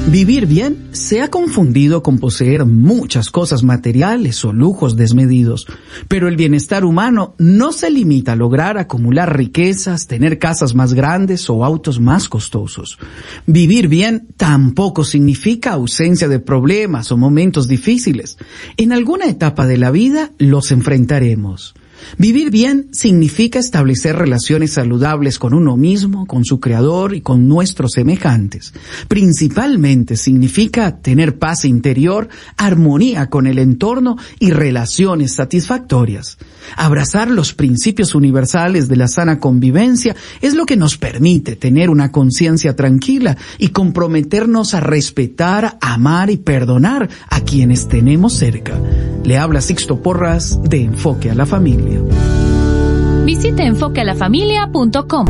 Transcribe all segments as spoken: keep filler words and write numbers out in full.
Vivir bien se ha confundido con poseer muchas cosas materiales o lujos desmedidos, pero el bienestar humano no se limita a lograr acumular riquezas, tener casas más grandes o autos más costosos. Vivir bien tampoco significa ausencia de problemas o momentos difíciles. En alguna etapa de la vida los enfrentaremos. Vivir bien significa establecer relaciones saludables con uno mismo, con su creador y con nuestros semejantes. Principalmente significa tener paz interior, armonía con el entorno y relaciones satisfactorias. Abrazar los principios universales de la sana convivencia es lo que nos permite tener una conciencia tranquila y comprometernos a respetar, amar y perdonar a quienes tenemos cerca. Le habla Sixto Porras de Enfoque a la Familia. Visite enfoque a la familia punto com.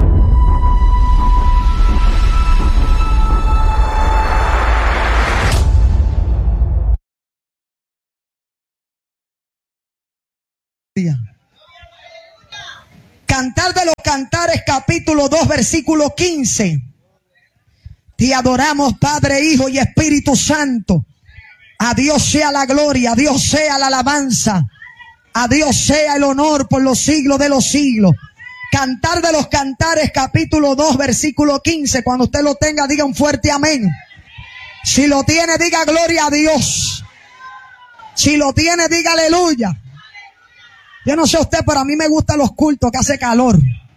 Cantar de los Cantares, capítulo dos, versículo quince. Te adoramos, Padre, Hijo y Espíritu Santo. A Dios sea la gloria, a Dios sea la alabanza, a Dios sea el honor por los siglos de los siglos. Cantar de los Cantares, capítulo dos, versículo quince. Cuando usted lo tenga, diga un fuerte amén. Si lo tiene, diga gloria a Dios. Si lo tiene, diga aleluya. Yo no sé usted, pero a mí me gustan los cultos que hace calor.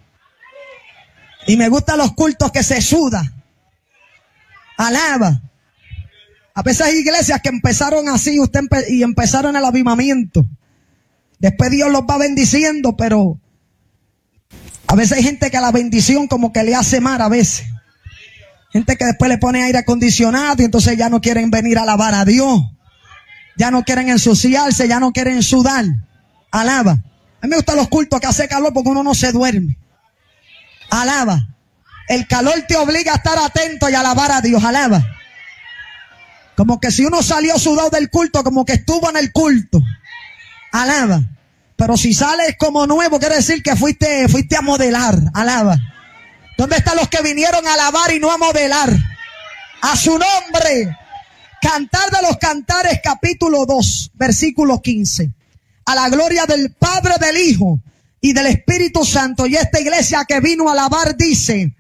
Y me gustan los cultos que se suda. Alaba. A veces hay iglesias que empezaron así usted empe- y empezaron el avivamiento. Después Dios los va bendiciendo, pero a veces hay gente que a la bendición como que le hace mal a veces. Gente que después le pone aire acondicionado y entonces ya no quieren venir a alabar a Dios. Ya no quieren ensuciarse, ya no quieren sudar. Alaba. A mí me gustan los cultos que hace calor porque uno no se duerme. Alaba. El calor te obliga a estar atento y a alabar a Dios. Alaba. Como que si uno salió sudado del culto, como que estuvo en el culto. Alaba. Pero si sales como nuevo, quiere decir que fuiste, fuiste a modelar. Alaba. ¿Dónde están los que vinieron a alabar y no a modelar? A su nombre. Cantar de los Cantares, capítulo dos, versículo quince. A la gloria del Padre, del Hijo y del Espíritu Santo. Y esta iglesia que vino a alabar dice: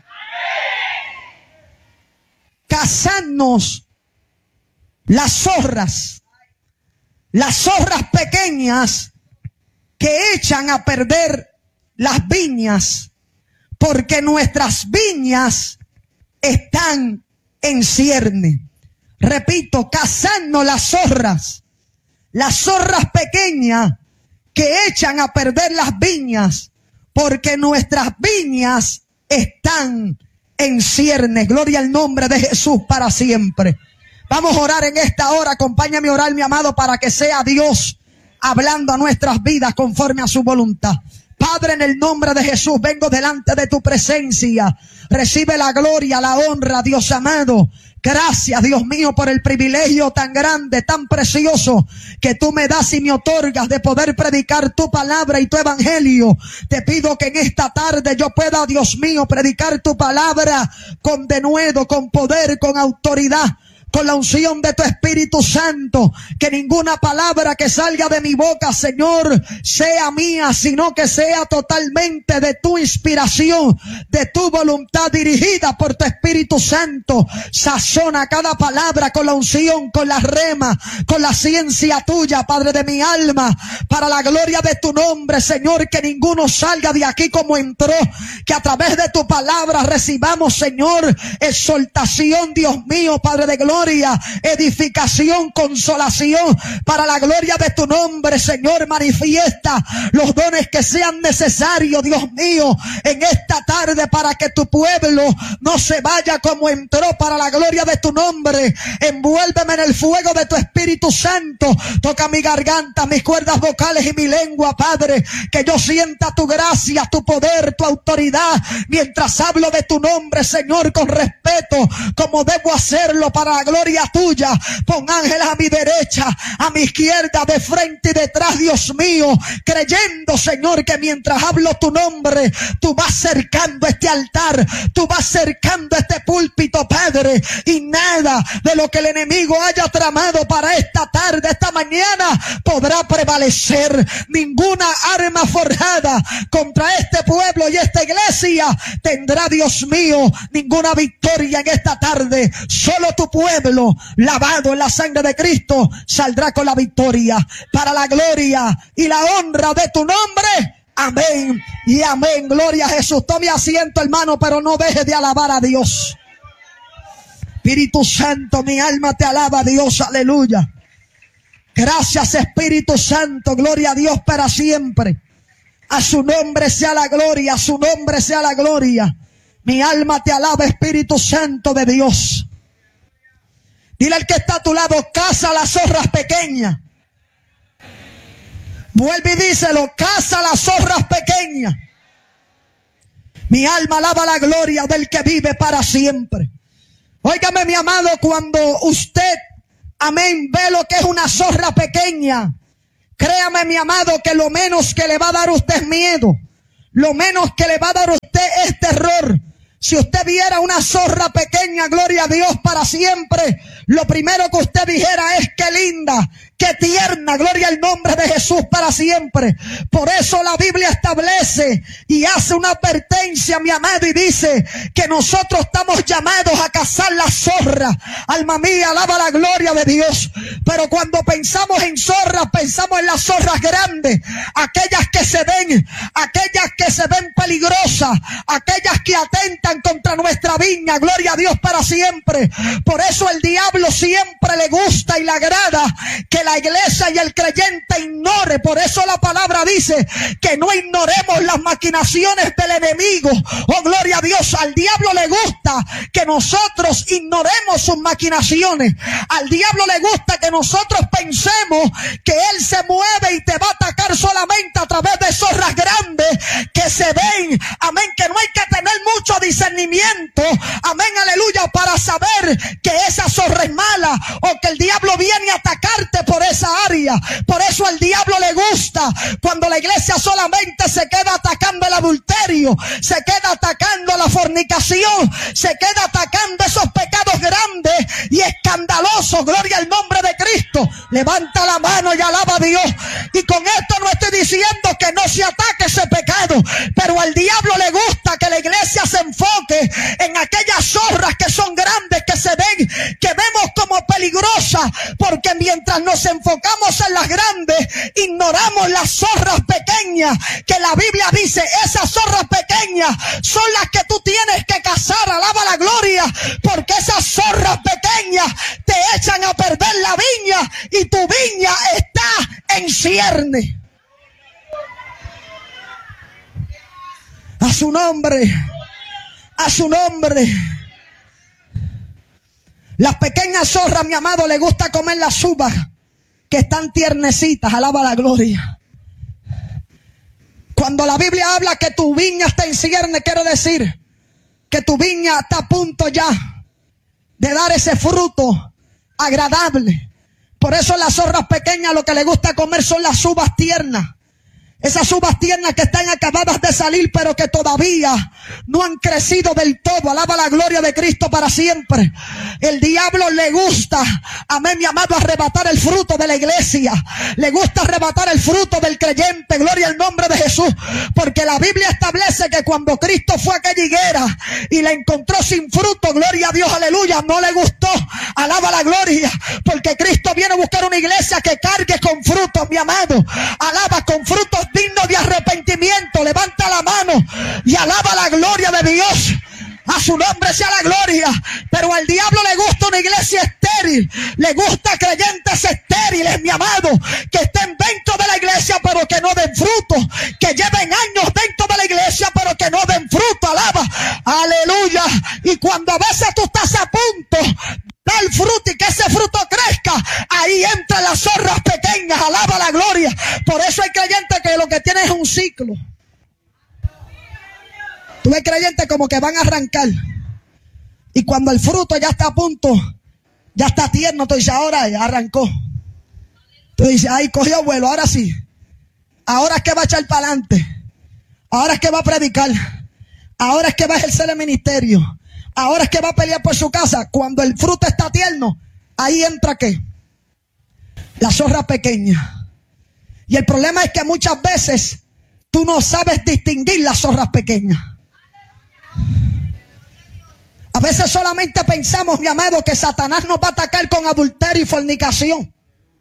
cazadnos las zorras, las zorras pequeñas que echan a perder las viñas, porque nuestras viñas están en cierne. Repito, cazadnos las zorras, las zorras pequeñas que echan a perder las viñas, porque nuestras viñas están en ciernes. Gloria al nombre de Jesús para siempre. Vamos a orar en esta hora. Acompáñame a orar, mi amado, para que sea Dios hablando a nuestras vidas conforme a su voluntad. Padre, en el nombre de Jesús, vengo delante de tu presencia. Recibe la gloria, la honra, Dios amado. Gracias, Dios mío, por el privilegio tan grande, tan precioso que tú me das y me otorgas de poder predicar tu palabra y tu evangelio. Te pido que en esta tarde yo pueda, Dios mío, predicar tu palabra con denuedo, con poder, con autoridad, con la unción de tu Espíritu Santo. Que ninguna palabra que salga de mi boca, Señor, sea mía, sino que sea totalmente de tu inspiración, de tu voluntad, dirigida por tu Espíritu Santo. Sazona cada palabra con la unción, con la rema, con la ciencia tuya, Padre de mi alma, para la gloria de tu nombre, Señor. Que ninguno salga de aquí como entró, que a través de tu palabra recibamos, Señor, exaltación, Dios mío, Padre de gloria, edificación, consolación, para la gloria de tu nombre, Señor. Manifiesta los dones que sean necesarios, Dios mío, en esta tarde, para que tu pueblo no se vaya como entró, para la gloria de tu nombre. Envuélveme en el fuego de tu Espíritu Santo. Toca mi garganta, mis cuerdas vocales y mi lengua, Padre, que yo sienta tu gracia, tu poder, tu autoridad, mientras hablo de tu nombre, Señor, con respeto, como debo hacerlo, para la gloria gloria tuya. Pon ángeles a mi derecha, a mi izquierda, de frente y detrás, Dios mío, creyendo, Señor, que mientras hablo tu nombre, tú vas cercando este altar, tú vas cercando este púlpito, Padre, y nada de lo que el enemigo haya tramado para esta tarde, esta mañana, podrá prevalecer. Ninguna arma forjada contra este pueblo y esta iglesia tendrá, Dios mío, ninguna victoria en esta tarde. Solo tu pueblo, lavado en la sangre de Cristo, saldrá con la victoria, para la gloria y la honra de tu nombre. Amén y amén. Gloria a Jesús. Tome asiento, hermano, pero no deje de alabar a Dios. Espíritu Santo, mi alma te alaba a Dios. Aleluya. Gracias, Espíritu Santo. Gloria a Dios para siempre. A su nombre sea la gloria, a su nombre sea la gloria. Mi alma te alaba, Espíritu Santo de Dios. Dile al que está a tu lado, caza las zorras pequeñas. Vuelve y díselo, caza las zorras pequeñas. Mi alma alaba la gloria del que vive para siempre. Óigame, mi amado, cuando usted, amén, ve lo que es una zorra pequeña, créame, mi amado, que lo menos que le va a dar a usted es miedo. Lo menos que le va a dar a usted es terror. Si usted viera una zorra pequeña, gloria a Dios para siempre, lo primero que usted dijera es qué linda, qué tierna, gloria al nombre de Jesús para siempre. Por eso la Biblia establece y hace una advertencia, mi amado, y dice que nosotros estamos llamados a cazar la zorra. Alma mía, alaba la gloria de Dios. Pero cuando pensamos en zorras, pensamos en las zorras grandes, aquellas que se ven, aquellas que se ven peligrosas, aquellas que atentan contra nuestra viña, gloria a Dios para siempre. Por eso el diablo siempre le gusta y le agrada que la iglesia y el creyente ignore. Por eso la palabra dice que no ignoremos las maquinaciones del enemigo. Oh, gloria a Dios. Al diablo le gusta que nosotros ignoremos sus maquinaciones. Al diablo le gusta que nosotros pensemos que él se mueve y te va a atacar solamente a través de zorras grandes que se ven. Amén, que no hay que tener mucho discernimiento. Amén, aleluya, para saber que esa zorra es mala o que el diablo viene a atacarte por esa área. Por eso al diablo le gusta cuando la iglesia solamente se queda atacando el adulterio, se queda atacando la fornicación, se queda atacando esos pecados grandes y escandalosos. Gloria al nombre de Cristo. Levanta la mano y alaba a Dios. Y con esto no estoy diciendo que no se ataque ese pecado, pero al diablo le gusta que la iglesia se enfoque en aquellas zorras que son grandes, que se ven, que vemos como peligrosas, porque mientras nos enfocamos en las grandes, ignoramos las zorras pequeñas, que la Biblia dice, esas zorras pequeñas son las que tú tienes que cazar. Alaba la gloria, porque esas zorras pequeñas te echan a perder la viña y tu viña está en cierne. A su nombre, a su nombre. Las pequeñas zorras, mi amado, le gusta comer las uvas que están tiernecitas. Alaba la gloria. Cuando la Biblia habla que tu viña está en cierne, quiere decir que tu viña está a punto ya de dar ese fruto agradable. Por eso las zorras pequeñas lo que le gusta comer son las uvas tiernas. Esas uvas tiernas que están acabadas de salir, pero que todavía no han crecido del todo. Alaba la gloria de Cristo para siempre. El diablo le gusta, amén, mi amado, arrebatar el fruto de la iglesia. Le gusta arrebatar el fruto del creyente. Gloria al nombre de Jesús. Porque la Biblia establece que cuando Cristo fue a aquella higuera y la encontró sin fruto, gloria a Dios, aleluya, no le gustó. Alaba la gloria. Porque Cristo viene a buscar una iglesia que cargue con frutos, mi amado. Alaba, con frutos digno de arrepentimiento. Levanta la mano y alaba la gloria de Dios. A su nombre sea la gloria. Pero al diablo le gusta una iglesia estéril. Le gusta creyentes estériles, mi amado, que estén dentro de la iglesia pero que no den fruto, que lleven años dentro de la iglesia pero que no den fruto. Alaba, aleluya. Y cuando a veces tú estás a punto da el fruto y que ese fruto crezca, ahí entran las zorras pequeñas. Alaba la gloria. Por eso hay creyentes que lo que tienen es un ciclo. Tú ves creyentes como que van a arrancar, y cuando el fruto ya está a punto Ya está tierno, tú dices, ahora ya arrancó. Tú dices, ay, cogió vuelo, ahora sí. Ahora es que va a echar para adelante. Ahora es que va a predicar. Ahora es que va a ejercer el ministerio. Ahora es que va a pelear por su casa. Cuando el fruto está tierno, ahí entra ¿qué? La zorra pequeña. Y el problema es que muchas veces tú no sabes distinguir las zorras pequeñas. A veces solamente pensamos, mi amado, que Satanás nos va a atacar con adulterio y fornicación.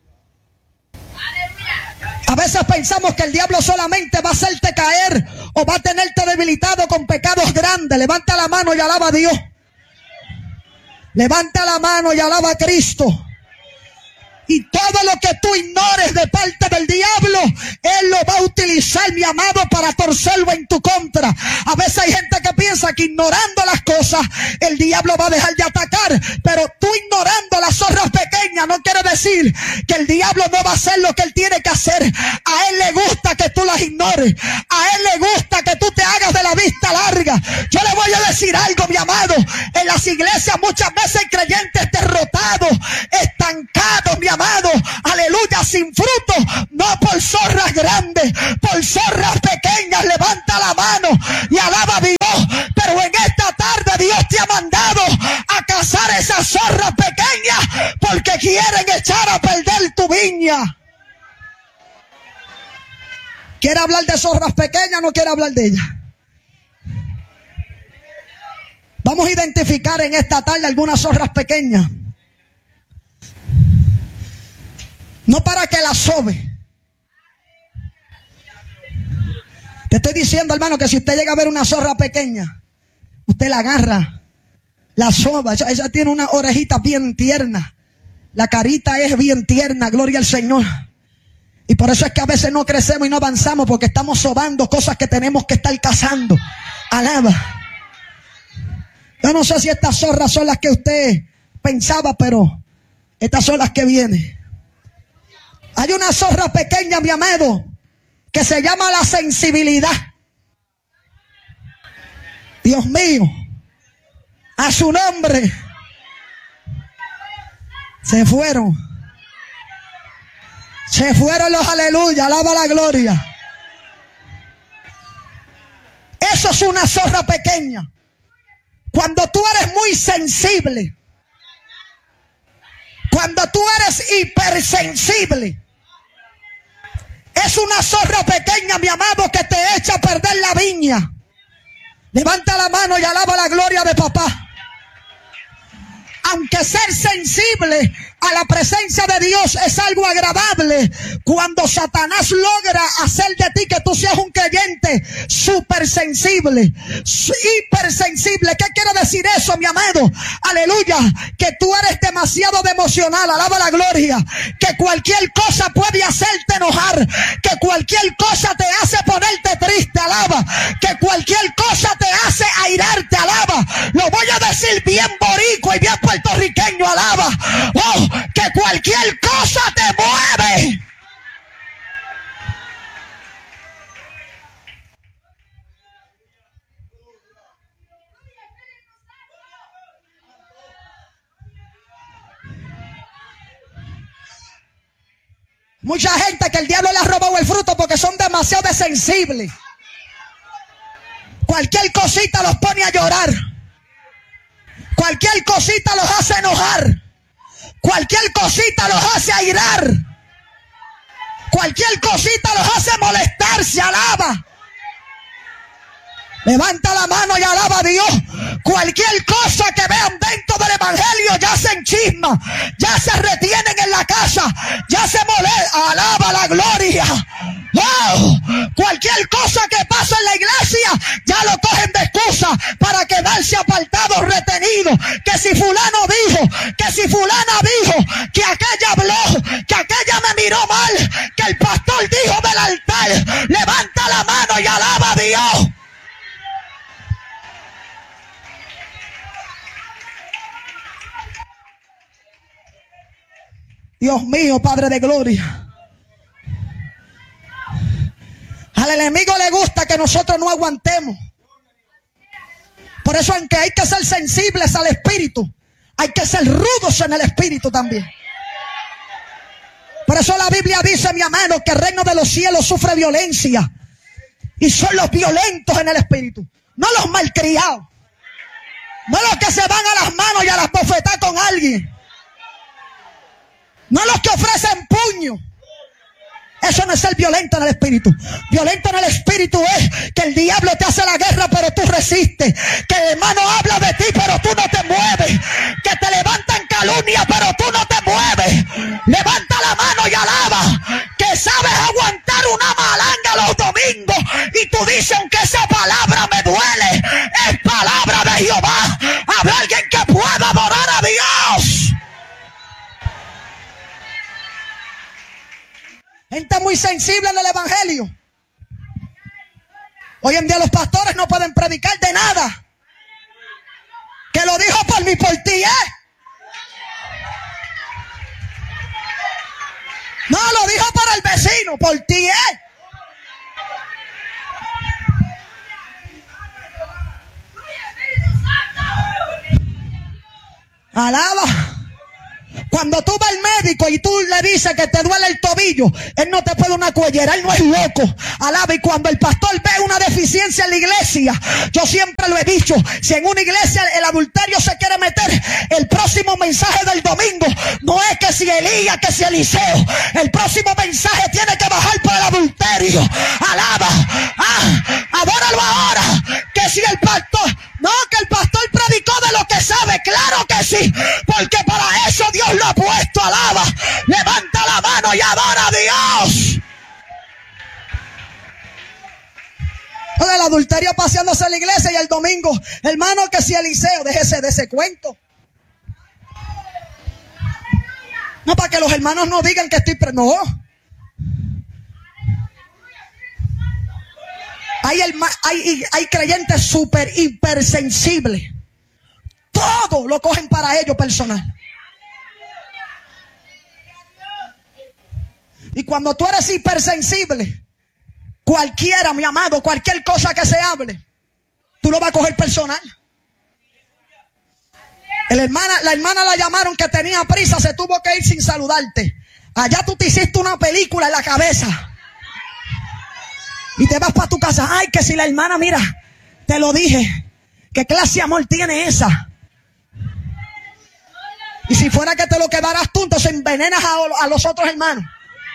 A veces pensamos que el diablo solamente va a hacerte caer o va a tenerte debilitado con pecados grandes. Levanta la mano y alaba a Dios. Levanta la mano y alaba a Cristo. Y todo lo que tú ignores de parte del diablo, él lo va a utilizar, mi amado, para torcerlo en tu contra. A veces hay gente que piensa que ignorando las cosas, el diablo va a dejar de atacar. Pero tú ignorando las zorras pequeñas no quiere decir que el diablo no va a hacer lo que él tiene que hacer. A él le gusta que tú las ignores. A él le gusta que tú te hagas de la vista larga. Yo le voy a decir algo, mi amado. En las iglesias muchas veces hay creyentes derrotados, estancados, mi amado, aleluya, sin fruto, no por zorras grandes, por zorras pequeñas. Levanta la mano y alaba a Dios. Pero en esta tarde Dios te ha mandado a cazar esas zorras pequeñas, porque quieren echar a perder tu viña. ¿Quiere hablar de zorras pequeñas? No quiere hablar de ellas. Vamos a identificar en esta tarde algunas zorras pequeñas. No para que la sobe. Te estoy diciendo, hermano, que si usted llega a ver una zorra pequeña, usted la agarra, la soba. Ella, ella tiene una orejita bien tierna. La carita es bien tierna, gloria al Señor. Y por eso es que a veces no crecemos y no avanzamos, porque estamos sobando cosas que tenemos que estar cazando. Alaba. Yo no sé si estas zorras son las que usted pensaba, pero estas son las que vienen. Hay una zorra pequeña, mi amado, que se llama la sensibilidad. Dios mío, a su nombre. Se fueron. Se fueron los aleluya, alaba la gloria. Eso es una zorra pequeña. Cuando tú eres muy sensible, cuando tú eres hipersensible, es una zorra pequeña, mi amado, que te echa a perder la viña. Levanta la mano y alaba la gloria de papá. Aunque ser sensible a la presencia de Dios es algo agradable, cuando Satanás logra hacer de ti que tú seas un creyente súper sensible, hipersensible. ¿Qué quiere decir eso, mi amado? Aleluya, que tú eres demasiado emocional, alaba la gloria, que cualquier cosa puede hacerte enojar, que cualquier cosa te hace ponerte triste, alaba, que cualquier cosa te hace airarte, alaba. Lo voy a decir bien boricua y bien puertorriqueño, alaba. Oh, que cualquier cosa te mueve. Mucha gente que el diablo le ha robado el fruto porque son demasiado sensibles. Cualquier cosita los pone a llorar. Cualquier cosita los hace enojar. Cualquier cosita los hace airar. Cualquier cosita los hace molestarse, alaba. Levanta la mano y alaba a Dios. Cualquier cosa que vean dentro del evangelio ya se enchisma, ya se retienen en la casa, ya se molesta. Alaba la gloria. ¡Wow! Cualquier cosa que pasa en la iglesia ya lo cogen de excusa para quedarse apartados, retenidos. Que si fulano dijo, que si fulana dijo, que aquella habló, que aquella me miró mal, que el pastor dijo del altar. Levanta la mano y alaba a Dios. Dios mío, Padre de gloria. Al enemigo le gusta que nosotros no aguantemos. Por eso, aunque hay que ser sensibles al espíritu, hay que ser rudos en el espíritu también. Por eso la Biblia dice, mi amado, que el reino de los cielos sufre violencia. Y son los violentos en el espíritu, no los malcriados. No los que se van a las manos y a las bofetadas con alguien. No los que ofrecen puño. Eso no es ser violento en el espíritu. Violento en el espíritu es que el diablo te hace la guerra, pero tú resistes. Que el hermano habla de ti, pero tú no te mueves. Que te levantan calumnia, pero tú no te mueves. Levanta la mano y alaba. Que sabes aguantar una malanga los domingos. Y tú dices, aunque esa palabra me duele, es palabra de Jehová. Habrá alguien que pueda adorar a Dios. Gente muy sensible en el evangelio. Hoy en día los pastores no pueden predicar de nada. Que lo dijo por mí, por ti, ¿eh? No, lo dijo para el vecino, por ti, ¿eh? Alaba. Cuando tú vas al médico y tú le dices que te duele el tobillo, él no te puede una cuellera, él no es loco. Alaba. Y cuando el pastor ve una deficiencia en la iglesia, yo siempre lo he dicho, si en una iglesia el adulterio se quiere meter, el próximo mensaje del domingo no es que si Elías, que si Eliseo, el próximo mensaje tiene que bajar por el adulterio. Alaba. Ah, adóralo ahora. Que si el pastor, no, que el pastor predicó de lo que sabe, claro que sí, porque para eso Dios lo ha puesto. Alaba, levanta la mano y adora a Dios. El adulterio paseándose en la iglesia y el domingo, hermano, que si Eliseo, déjese de ese cuento. No, para que los hermanos no digan que estoy pre... no. Hay, el, hay, hay creyentes súper hipersensibles. Todo lo cogen para ellos personal. Y cuando tú eres hipersensible, cualquiera, mi amado, cualquier cosa que se hable, tú lo vas a coger personal. El hermana, la hermana la llamaron que tenía prisa, se tuvo que ir sin saludarte. Allá tú te hiciste una película en la cabeza. Y te vas para tu casa. Ay, que si la hermana, mira, te lo dije. ¿Qué clase de amor tiene esa? Y si fuera que te lo quedaras tú, entonces envenenas a, a los otros hermanos.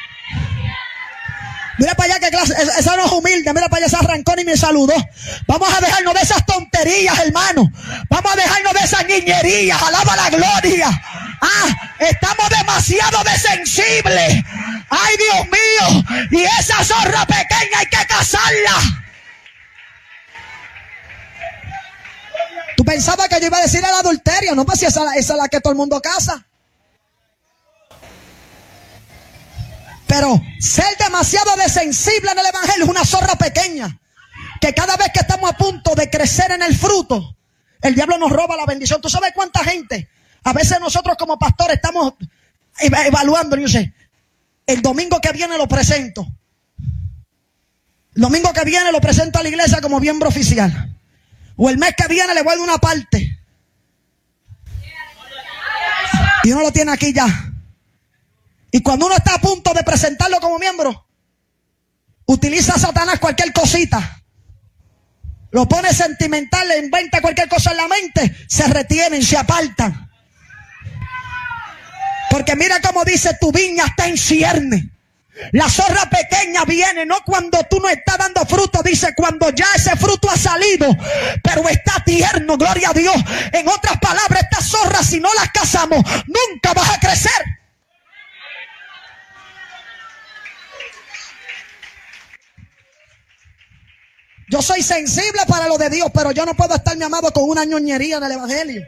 Mira para allá, que clase, esa no es humilde. Mira para allá, esa arrancó y me saludó. Vamos a dejarnos de esas tonterías, hermano. Vamos a dejarnos de esas niñerías. Alaba la gloria. Ah, estamos demasiado desensibles. Ay, Dios mío. Y esa zorra pequeña hay que cazarla. Tú pensabas que yo iba a decir el adulterio. No, pues si esa, esa es la que todo el mundo caza. Pero ser demasiado desensible en el evangelio es una zorra pequeña. Que cada vez que estamos a punto de crecer en el fruto, el diablo nos roba la bendición. ¿Tú sabes cuánta gente? A veces nosotros como pastores estamos evaluando, yo sé, el domingo que viene lo presento. El domingo que viene lo presento a la iglesia como miembro oficial. O el mes que viene le voy a dar una parte. Y uno lo tiene aquí ya. Y cuando uno está a punto de presentarlo como miembro, utiliza a Satanás cualquier cosita. Lo pone sentimental, le inventa cualquier cosa en la mente, se retienen, se apartan. Porque mira cómo dice, tu viña está en cierne. La zorra pequeña viene, no cuando tú no estás dando fruto, dice cuando ya ese fruto ha salido, pero está tierno, gloria a Dios. En otras palabras, estas zorras, si no las cazamos, nunca vas a crecer. Yo soy sensible para lo de Dios, pero yo no puedo estar, mi amado, con una ñoñería en el evangelio.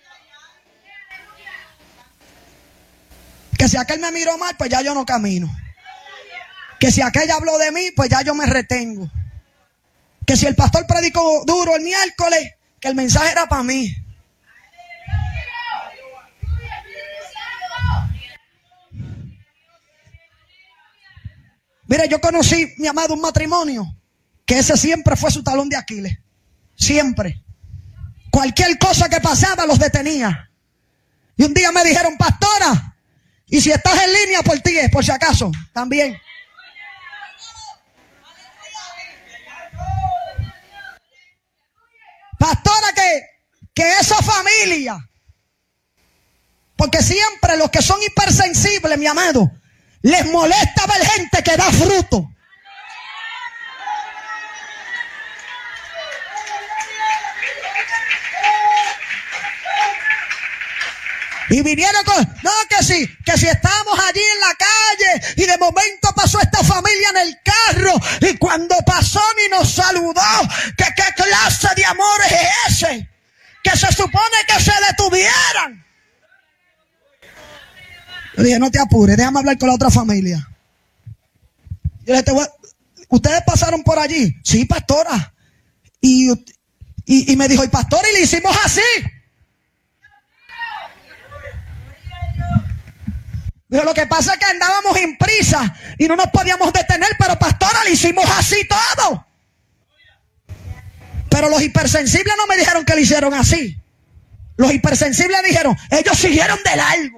Que si aquel me miró mal, pues ya yo no camino. Que si aquel habló de mí, pues ya yo me retengo. Que si el pastor predicó duro el miércoles, que el mensaje era para mí. Mire, yo conocí, mi amado, un matrimonio que ese siempre fue su talón de Aquiles. Siempre. Cualquier cosa que pasaba los detenía. Y un día me dijeron, pastora, y si estás en línea por ti, por si acaso, también. Pastora, que, que esa familia, porque siempre los que son hipersensibles, mi amado, les molesta ver gente que da fruto. Y vinieron con, no, que si, que si estábamos allí en la calle y de momento pasó esta familia en el carro y cuando pasó ni nos saludó, que qué clase de amor es ese, que se supone que se detuvieran. Yo dije, no te apures, déjame hablar con la otra familia. Yo le dije, ¿ustedes pasaron por allí? Sí, pastora. Y, y, y me dijo, y pastora, y le hicimos así. Dijo, lo que pasa es que andábamos en prisa y no nos podíamos detener, pero pastora, le hicimos así todo. Pero los hipersensibles no me dijeron que le hicieron así. Los hipersensibles dijeron, ellos siguieron de largo.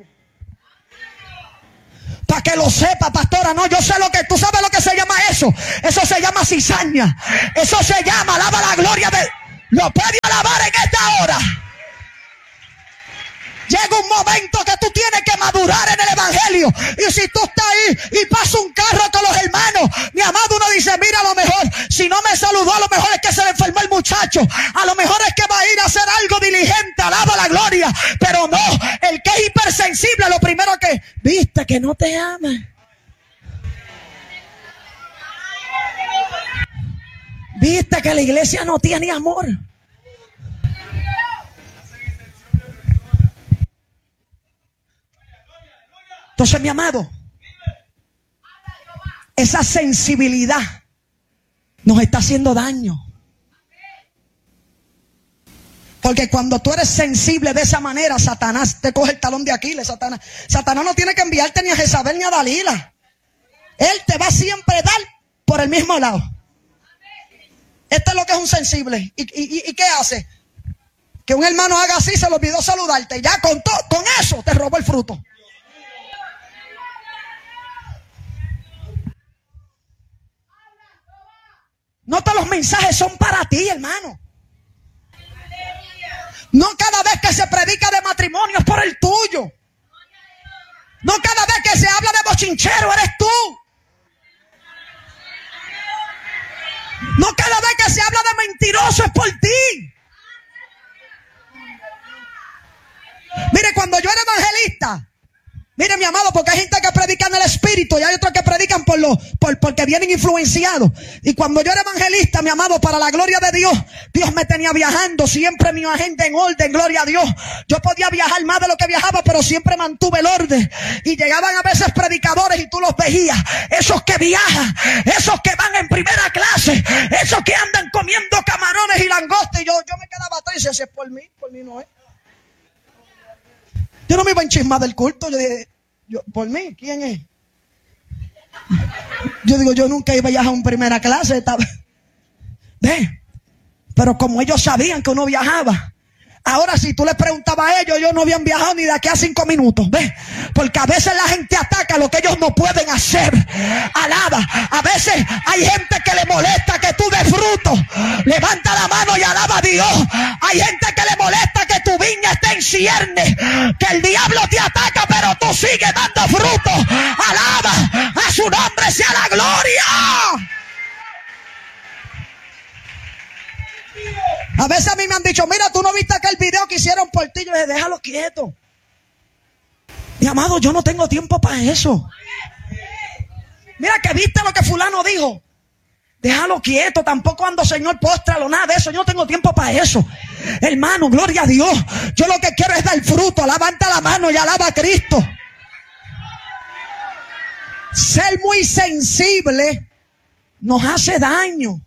Para que lo sepa, pastora, no, yo sé lo que, tú sabes lo que se llama eso. Eso se llama cizaña. Eso se llama, alaba la gloria de, lo puede alabar en esta hora. Llega un momento que tú tienes que madurar en el evangelio. Y si tú estás ahí y pasa un carro con los hermanos, mi amado, uno dice, mira, a lo mejor, si no me saludó, a lo mejor es que se le enfermó el muchacho. A lo mejor es que va a ir a hacer algo diligente, alaba la gloria. Pero no, el que es hipersensible, lo primero que, viste que no te ama. Viste que la iglesia no tiene amor. Entonces, mi amado, esa sensibilidad nos está haciendo daño. Porque cuando tú eres sensible de esa manera, Satanás te coge el talón de Aquiles. Satanás, Satanás no tiene que enviarte ni a Jezabel ni a Dalila. Él te va siempre a dar por el mismo lado. Esto es lo que es un sensible. ¿Y, y, y qué hace? Que un hermano haga así, se le olvidó saludarte. Ya con, to, con eso te robó el fruto. No todos los mensajes son para ti, hermano. No cada vez que se predica de matrimonio es por el tuyo. No cada vez que se habla de bochinchero eres tú. No cada vez que se habla de mentiroso es por ti. Mire, cuando yo era evangelista, mire, mi amado, porque hay gente que predica en el espíritu y hay otros que predican por lo, por, porque vienen influenciados. Y cuando yo era evangelista, mi amado, para la gloria de Dios, Dios me tenía viajando, siempre mi agenda en orden, gloria a Dios. Yo podía viajar más de lo que viajaba, pero siempre mantuve el orden. Y llegaban a veces predicadores y tú los veías, esos que viajan, esos que van en primera clase, esos que andan comiendo camarones y langostas. Y yo, yo me quedaba atrás y decía, si es por mí, por mí no es. Yo no me iba a enchismar del culto. Yo dije, yo, ¿por mí? ¿Quién es? Yo digo, yo nunca iba a viajar en primera clase. Estaba... ¿Ve? Pero como ellos sabían que uno viajaba. Ahora si tú les preguntabas a ellos, ellos no habían viajado ni de aquí a cinco minutos. ¿Ves? Porque a veces la gente ataca lo que ellos no pueden hacer. Alaba. A veces hay gente que le molesta que tú des fruto. Levanta la mano y alaba a Dios. Hay gente que le molesta que tu viña esté en cierne. Que el diablo te ataca, pero tú sigues dando fruto. Alaba. A su nombre sea la gloria. A veces a mí me han dicho, mira, tú no viste aquel video que hicieron por ti. Yo les dije, déjalo quieto. Mi amado, yo no tengo tiempo para eso. Mira que viste lo que fulano dijo. Déjalo quieto, tampoco ando, Señor, póstralo, nada de eso. Yo no tengo tiempo para eso. Hermano, gloria a Dios. Yo lo que quiero es dar fruto. Levanta la mano y alaba a Cristo. Ser muy sensible nos hace daño.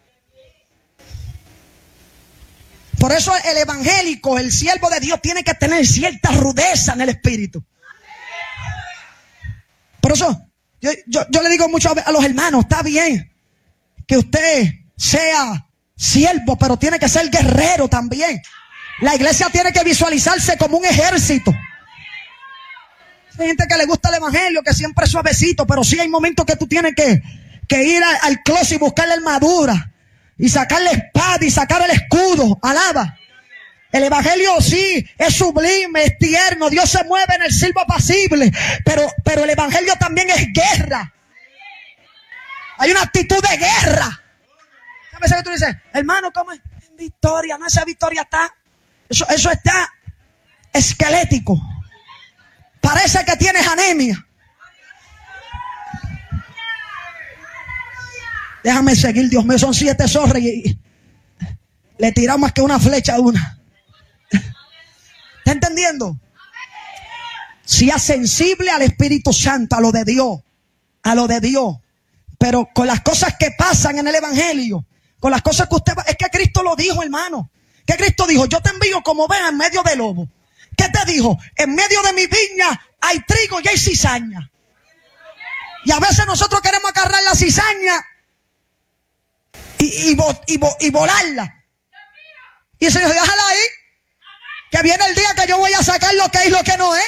Por eso el evangélico, el siervo de Dios, tiene que tener cierta rudeza en el espíritu. Por eso yo, yo, yo le digo mucho a los hermanos, está bien que usted sea siervo, pero tiene que ser guerrero también. La iglesia tiene que visualizarse como un ejército. Hay gente que le gusta el evangelio, que siempre es suavecito, pero sí hay momentos que tú tienes que, que ir al, al closet y buscar la armadura, y sacar la espada y sacar el escudo. Alaba. El evangelio sí es sublime, es tierno. Dios se mueve en el silbo apacible, pero, pero el evangelio también es guerra. Hay una actitud de guerra. A veces que tú dices, hermano, ¿cómo es? En victoria, no, esa victoria está, eso, eso está esquelético. Parece que tienes anemia. Déjame seguir, Dios mío, son siete zorras y, y le tiramos más que una flecha a una. ¿Está entendiendo? Sea sensible al Espíritu Santo, a lo de Dios, a lo de Dios. Pero con las cosas que pasan en el evangelio, con las cosas que usted va, es que Cristo lo dijo, hermano. Que Cristo dijo, yo te envío como oveja en medio de lobo. ¿Qué te dijo? En medio de mi viña hay trigo y hay cizaña. Y a veces nosotros queremos agarrar la cizaña y, y, y, y volarla. Y el Señor dice, déjala ahí, que viene el día que yo voy a sacar lo que es y lo que no es.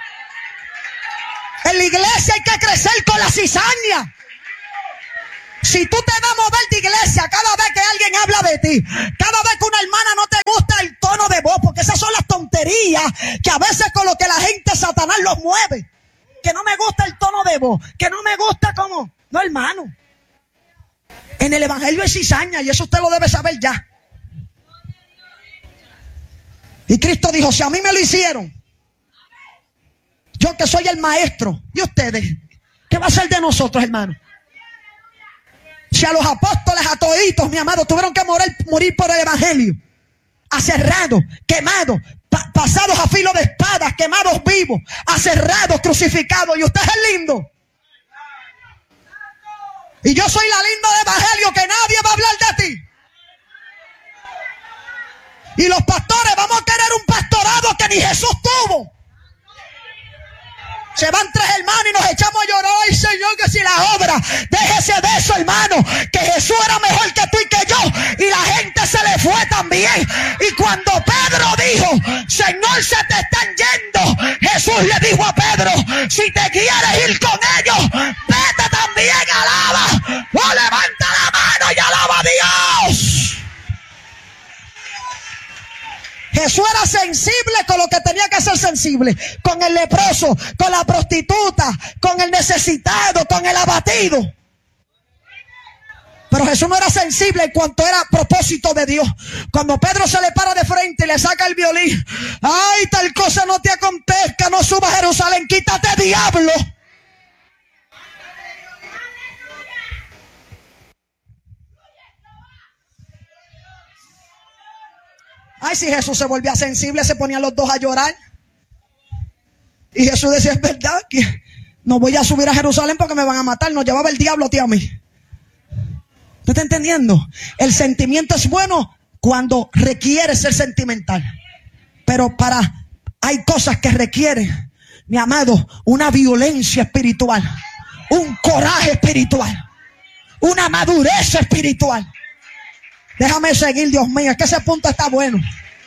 En la iglesia hay que crecer con la cizaña. Si tú te vas a mover de iglesia cada vez que alguien habla de ti, cada vez que una hermana no te gusta el tono de voz, porque esas son las tonterías que a veces con lo que la gente, Satanás los mueve. Que no me gusta el tono de voz, que no me gusta como... No, hermano. En el evangelio hay cizaña y eso usted lo debe saber ya. Y Cristo dijo, si a mí me lo hicieron, yo que soy el maestro, ¿y ustedes? ¿Qué va a ser de nosotros, hermano? Si a los apóstoles, a toditos, mi amado, tuvieron que morir, morir por el evangelio, aserrados, quemados, pa pasados a filo de espadas, quemados vivos, aserrados, crucificados, y usted es lindo. Y yo soy la linda del evangelio, que nadie va a hablar de ti. Y los pastores vamos a querer un pastorado que ni Jesús tuvo. Se van tres hermanos y nos echamos a llorar. Ay, Señor, que si la obra, déjese de eso, hermano, que Jesús era mejor que tú y que yo, y la gente se le fue también. Y cuando Pedro dijo, Señor, se te están yendo, Jesús le dijo a Pedro, si te quieres ir con ellos, vete también, alaba, o levanta la mano y alaba a Dios. Jesús era sensible con lo que tenía que ser sensible, con el leproso, con la prostituta, con el necesitado, con el abatido. Pero Jesús no era sensible en cuanto era propósito de Dios. Cuando Pedro se le para de frente y le saca el violín, ay, tal cosa no te acontezca, no subas a Jerusalén, quítate, diablo. Ay, si Jesús se volvía sensible, se ponían los dos a llorar. Y Jesús decía, es verdad que no voy a subir a Jerusalén porque me van a matar. Nos llevaba el diablo a ti a mí. ¿Usted está entendiendo? El sentimiento es bueno cuando requiere ser sentimental. Pero para, hay cosas que requieren, mi amado, una violencia espiritual, un coraje espiritual, una madurez espiritual. Déjame seguir, Dios mío, es que ese punto está bueno.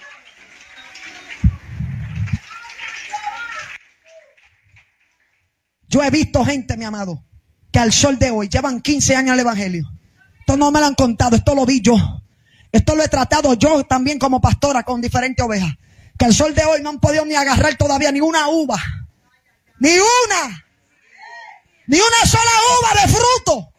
Yo he visto gente, mi amado, que al sol de hoy llevan quince años al evangelio. Esto no me lo han contado, esto lo vi yo. Esto lo he tratado yo también como pastora con diferentes ovejas. Que al sol de hoy no han podido ni agarrar todavía ni una uva. Ni una. Ni una sola uva de fruto.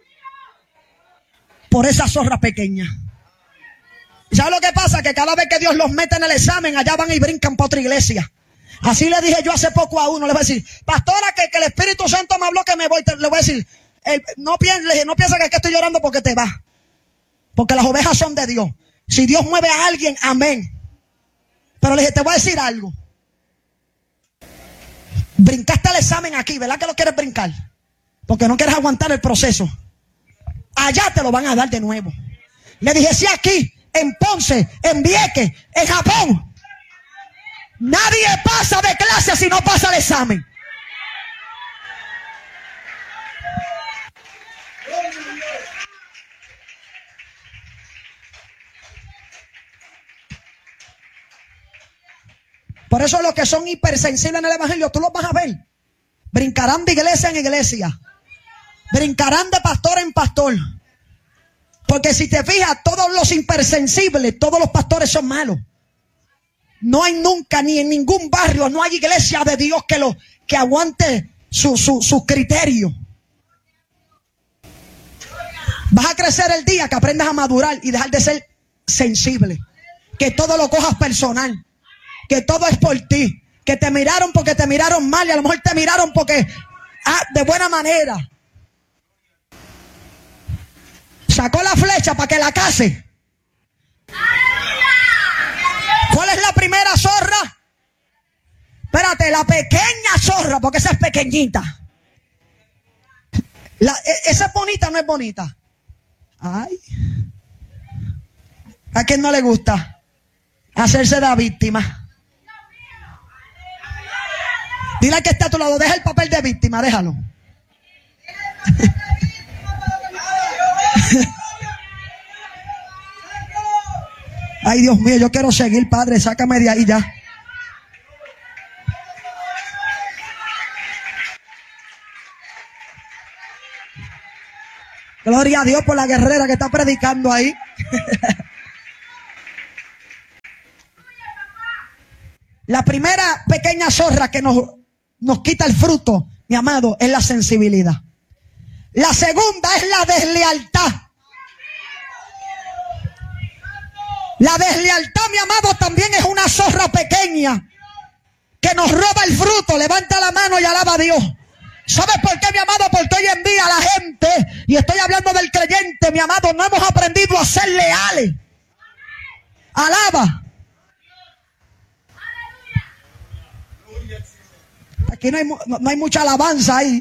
Por esa zorra pequeña. ¿Y sabes lo que pasa? Que cada vez que Dios los mete en el examen, allá van y brincan para otra iglesia. Así le dije yo hace poco a uno, le voy a decir, pastora, que, que el Espíritu Santo me habló que me voy, te, le voy a decir, el, no pienses no piensa que, que estoy llorando porque te vas. Porque las ovejas son de Dios. Si Dios mueve a alguien, amén. Pero le dije, te voy a decir algo. Brincaste el examen aquí, ¿verdad que lo quieres brincar? Porque no quieres aguantar el proceso. Allá te lo van a dar de nuevo. Le dije, si aquí, en Ponce, en Vieques, en Japón, nadie pasa de clase si no pasa el examen. Por eso los que son hipersensibles en el evangelio, tú los vas a ver. Brincarán de iglesia en iglesia. Brincarán de pastor en pastor. Porque si te fijas, todos los hipersensibles, todos los pastores son malos. No hay nunca, ni en ningún barrio, no hay iglesia de Dios que, lo, que aguante su, su, su criterio. Vas a crecer el día que aprendas a madurar y dejar de ser sensible. Que todo lo cojas personal. Que todo es por ti. Que te miraron porque te miraron mal y a lo mejor te miraron porque ah, de buena manera. Sacó la flecha para que la case. ¿Cuál es la primera zorra? Espérate, la pequeña zorra, porque esa es pequeñita. La, esa es bonita, no es bonita. Ay. ¿A quién no le gusta hacerse la víctima? Dile que está a tu lado, deja el papel de víctima, déjalo. Ay, Dios mío, yo quiero seguir, Padre, sácame de ahí ya. Gloria a Dios por la guerrera que está predicando ahí. La primera pequeña zorra que nos, nos quita el fruto, mi amado, es la sensibilidad. La segunda es la deslealtad. La deslealtad, mi amado, también es una zorra pequeña que nos roba el fruto. Levanta la mano y alaba a Dios. ¿Sabes por qué, mi amado? Porque hoy en día la gente, y estoy hablando del creyente, mi amado, no hemos aprendido a ser leales. Alaba. Aquí no hay, no, no hay mucha alabanza ahí.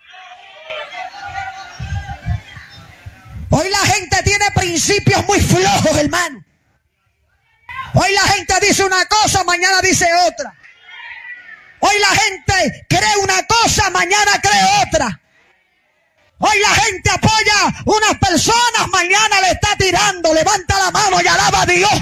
Hoy la gente tiene principios muy flojos, hermano. Hoy la gente dice una cosa, mañana dice otra. Hoy la gente cree una cosa, mañana cree otra. Hoy la gente apoya unas personas, mañana le está tirando. Levanta la mano y alaba a Dios.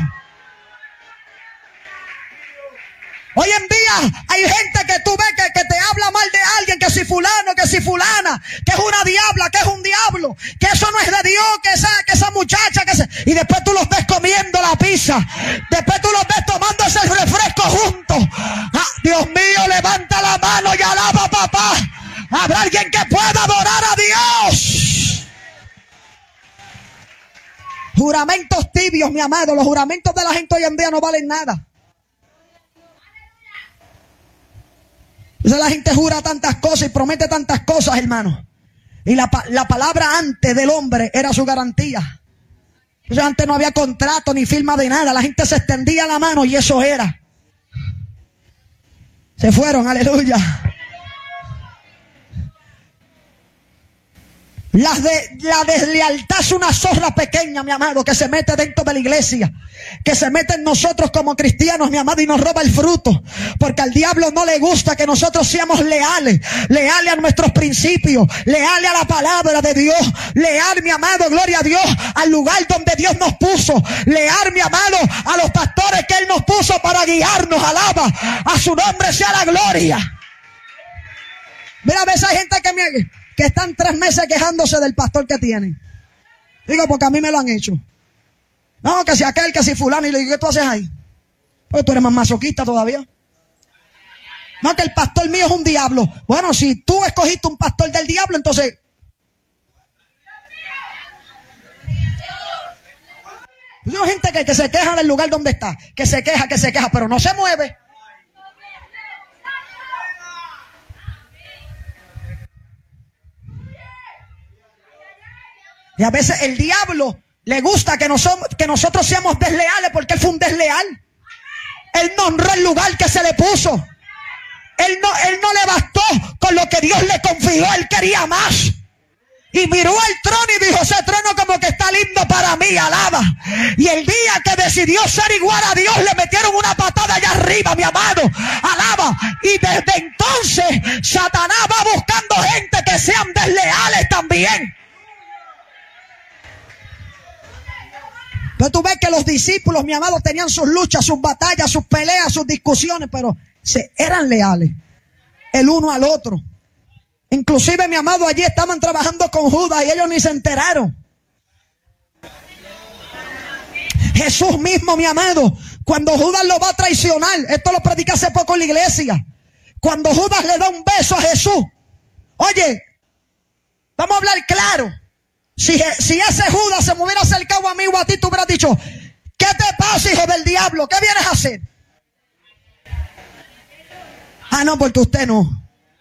Hoy en día hay gente que tú ves que, que te habla mal de alguien, que si fulano, que si fulana, que es una diabla, que es un diablo, que eso no es de Dios, que esa, que esa muchacha, que se... y después tú los ves comiendo la pizza, después tú los ves tomando ese refresco juntos. Ah, Dios mío, levanta la mano y alaba a papá. Habrá alguien que pueda adorar a Dios. Juramentos tibios, mi amado, los juramentos de la gente hoy en día no valen nada. Entonces la gente jura tantas cosas y promete tantas cosas, hermano. Y la, la palabra antes del hombre era su garantía. Entonces antes no había contrato ni firma de nada. La gente se extendía la mano y eso era. Se fueron, aleluya. La, de, la deslealtad es una zorra pequeña, mi amado, que se mete dentro de la iglesia, que se mete en nosotros como cristianos, mi amado, y nos roba el fruto, porque al diablo no le gusta que nosotros seamos leales, leales a nuestros principios, leales a la palabra de Dios, leal, mi amado, gloria a Dios, al lugar donde Dios nos puso, leal, mi amado, a los pastores que Él nos puso para guiarnos, alaba, a su nombre sea la gloria. Mira, a veces hay gente que me... que están tres meses quejándose del pastor que tienen. Digo, porque a mí me lo han hecho. No, que si aquel, que si fulano. Y le digo, ¿qué tú haces ahí? Pues tú eres más masoquista todavía. No, que el pastor mío es un diablo. Bueno, si tú escogiste un pastor del diablo, entonces... Hay gente que, que se queja del lugar donde está. Que se queja, que se queja, pero no se mueve. Y a veces el diablo le gusta que, nos, que nosotros seamos desleales, porque él fue un desleal. Él no honró el lugar que se le puso. Él no, él no le bastó con lo que Dios le confió, él quería más. Y miró el trono y dijo, ese trono como que está lindo para mí, alaba. Y el día que decidió ser igual a Dios, le metieron una patada allá arriba, mi amado, alaba. Y desde entonces Satanás va buscando gente que sean desleales también. Pero tú ves que los discípulos, mi amado, tenían sus luchas, sus batallas, sus peleas, sus discusiones, pero se, eran leales el uno al otro. Inclusive, mi amado, allí estaban trabajando con Judas y ellos ni se enteraron. Jesús mismo, mi amado, cuando Judas lo va a traicionar, esto lo prediqué hace poco en la iglesia, cuando Judas le da un beso a Jesús, oye, vamos a hablar claro, si, si ese Judas se me hubiera acercado a mí o a ti, tú hubieras dicho, ¿qué te pasa, hijo del diablo? ¿Qué vienes a hacer? Ah, no, porque usted no.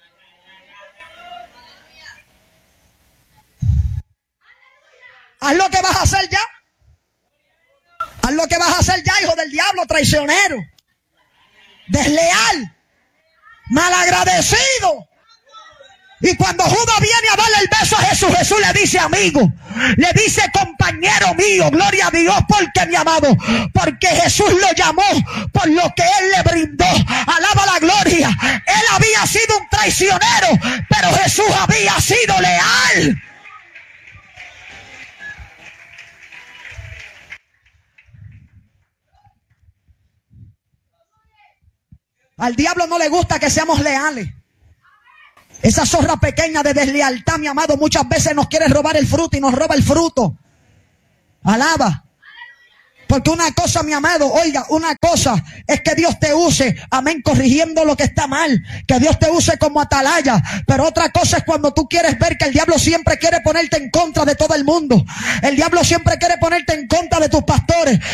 Haz lo que vas a hacer ya. Haz lo que vas a hacer ya, hijo del diablo, traicionero, desleal, malagradecido. Y cuando Judas viene a darle el beso a Jesús, Jesús le dice amigo, le dice compañero mío, gloria a Dios, porque mi amado, porque Jesús lo llamó por lo que él le brindó, alaba la gloria. Él había sido un traicionero, pero Jesús había sido leal. Al diablo no le gusta que seamos leales. Esa zorra pequeña de deslealtad, mi amado, muchas veces nos quiere robar el fruto y nos roba el fruto. Alaba. Porque una cosa, mi amado, oiga, una cosa es que Dios te use, amén, corrigiendo lo que está mal, que Dios te use como atalaya, pero otra cosa es cuando tú quieres ver que el diablo siempre quiere ponerte en contra de todo el mundo. El diablo siempre quiere ponerte en contra de tus pastores.